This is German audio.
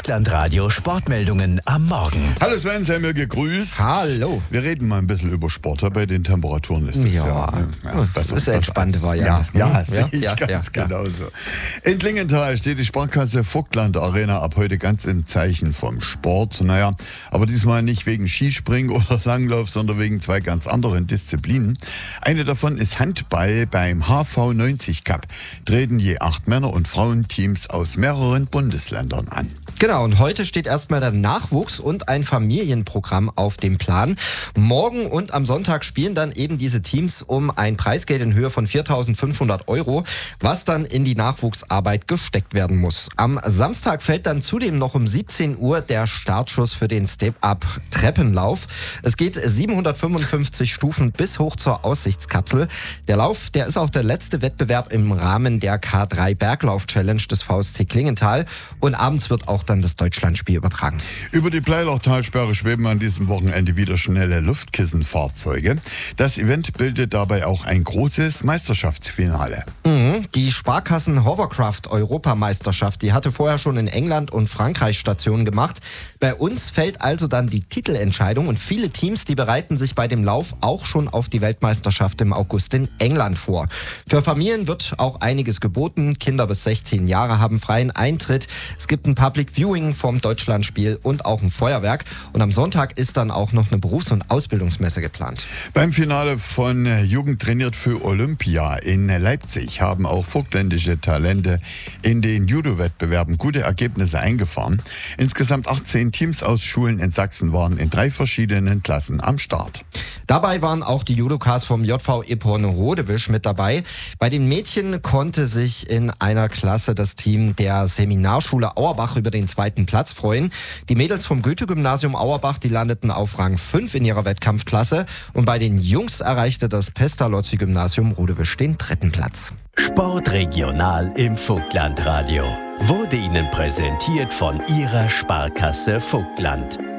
Vogtlandradio Sportmeldungen am Morgen. Hallo Sven, sei mir gegrüßt. Hallo. Wir reden mal ein bisschen über Sport. Bei den Temperaturen ist das das ist eine entspannte Variante. Ja, sehe ich ganz genauso. In Klingenthal steht die Sparkasse Vogtland Arena ab heute ganz im Zeichen vom Sport. Naja, aber diesmal nicht wegen Skispringen oder Langlauf, sondern wegen zwei ganz anderen Disziplinen. Eine davon ist Handball. Beim HV90 Cup treten je 8 Männer- und Frauenteams aus mehreren Bundesländern an. Genau, und heute steht erstmal der Nachwuchs und ein Familienprogramm auf dem Plan. Morgen und am Sonntag spielen dann eben diese Teams um ein Preisgeld in Höhe von 4.500 €, was dann in die Nachwuchsarbeit gesteckt werden muss. Am Samstag fällt dann zudem noch um 17 Uhr der Startschuss für den Step-Up-Treppenlauf. Es geht 755 Stufen bis hoch zur Aussichtskapsel. Der Lauf, der ist auch der letzte Wettbewerb im Rahmen der K3 Berglauf-Challenge des VSC Klingenthal. Und abends wird auch dann das Deutschlandspiel übertragen. Über die Bleilachtalsperre schweben an diesem Wochenende wieder schnelle Luftkissenfahrzeuge. Das Event bildet dabei auch ein großes Meisterschaftsfinale. Die Sparkassen Hovercraft Europameisterschaft, die hatte vorher schon in England und Frankreich Stationen gemacht. Bei uns fällt also dann die Titelentscheidung und viele Teams, die bereiten sich bei dem Lauf auch schon auf die Weltmeisterschaft im August in England vor. Für Familien wird auch einiges geboten. Kinder bis 16 Jahre haben freien Eintritt. Es gibt ein Public Viewing vom Deutschlandspiel und auch ein Feuerwerk. Und am Sonntag ist dann auch noch eine Berufs- und Ausbildungsmesse geplant. Beim Finale von Jugend trainiert für Olympia in Leipzig haben auch vogtländische Talente in den Judo-Wettbewerben gute Ergebnisse eingefahren. Insgesamt 18 Teams aus Schulen in Sachsen waren in 3 verschiedenen Klassen am Start. Dabei waren auch die Judokas vom JV Epon Rodewisch mit dabei. Bei den Mädchen konnte sich in einer Klasse das Team der Seminarschule Auerbach über den 2. Platz freuen. Die Mädels vom Goethe-Gymnasium Auerbach, die landeten auf Rang 5 in ihrer Wettkampfklasse. Und bei den Jungs erreichte das Pestalozzi-Gymnasium Rodewisch den 3. Platz. Sportregional im Vogtlandradio. Wurde Ihnen präsentiert von Ihrer Sparkasse Vogtland.